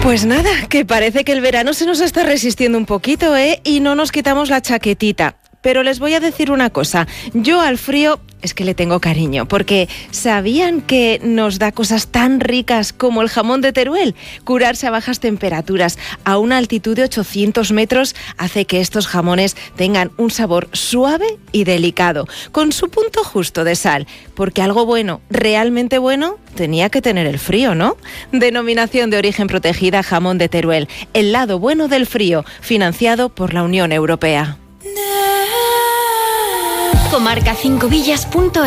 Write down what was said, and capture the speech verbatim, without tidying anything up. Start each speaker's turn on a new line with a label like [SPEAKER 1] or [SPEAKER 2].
[SPEAKER 1] Pues nada, que parece que el verano se nos está resistiendo un poquito, ¿eh? Y no nos quitamos la chaquetita. Pero les voy a decir una cosa, yo al frío es que le tengo cariño, porque ¿sabían que nos da cosas tan ricas como el jamón de Teruel? Curarse a bajas temperaturas a una altitud de ochocientos metros hace que estos jamones tengan un sabor suave y delicado, con su punto justo de sal, porque algo bueno, realmente bueno, tenía que tener el frío, ¿no? Denominación de origen protegida jamón de Teruel, el lado bueno del frío, financiado por la Unión Europea.
[SPEAKER 2] comarca cinco villas punto